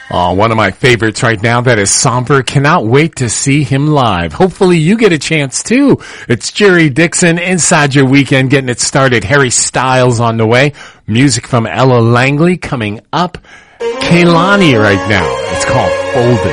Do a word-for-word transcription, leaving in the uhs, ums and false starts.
Oh, one of my favorites right now, that is Somber. Cannot wait to see him live. Hopefully you get a chance too. It's Jerry Dixon inside your weekend, getting it started. Harry Styles on the way. Music from Ella Langley coming up. Kehlani right now. It's called Folded.